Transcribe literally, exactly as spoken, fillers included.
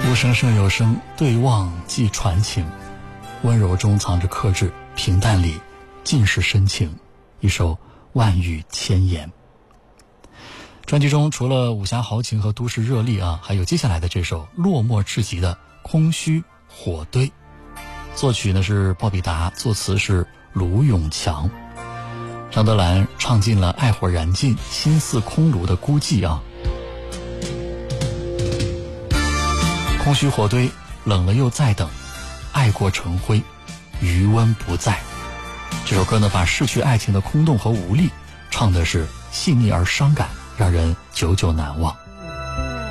无声胜有声，对望即传情，温柔中藏着克制，平淡里尽是深情，一首万语千言。专辑中除了武侠豪情和都市热力啊，还有接下来的这首落寞至极的空虚火堆，作曲呢是鲍比达，作词是卢永强。张德兰唱尽了爱火燃尽，心似空炉的孤寂啊。空虚火堆，冷了又再等，爱过成灰，余温不在。这首歌呢，把逝去爱情的空洞和无力唱的是细腻而伤感，让人久久难忘。